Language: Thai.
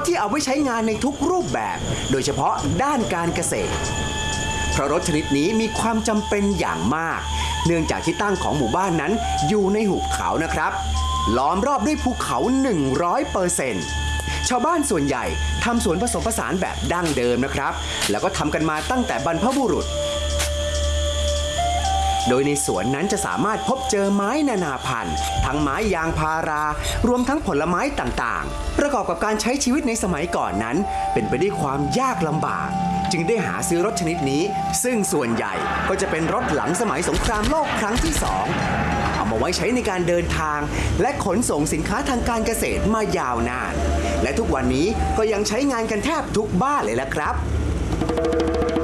ที่เอาไว้ใช้งานในทุกรูปแบบ โดยเฉพาะด้านการเกษตรเพราะรถชนิดนี้มีความจำเป็นอย่างมากเนื่องจากที่ตั้งของหมู่บ้านนั้นอยู่ในหุบเขานะครับล้อมรอบด้วยภูเขา 100%ชาวบ้านส่วนใหญ่ทำสวนผสมผสานแบบดั้งเดิมนะครับแล้วก็ทำกันมาตั้งแต่บรรพบุรุษโดยในสวนนั้นจะสามารถพบเจอไม้นานาพันธุ์ทั้งไม้ยางพารารวมทั้งผลไม้ต่างๆประกอบกับการใช้ชีวิตในสมัยก่อนนั้นเป็นไปด้วยความยากลำบากจึงได้หาซื้อรถชนิดนี้ซึ่งส่วนใหญ่ก็จะเป็นรถหลังสมัยสงครามโลกครั้งที่2เอามาไว้ใช้ในการเดินทางและขนส่งสินค้าทางการเกษตรมายาวนานและทุกวันนี้ก็ยังใช้งานกันแทบทุกบ้านเลยละครับ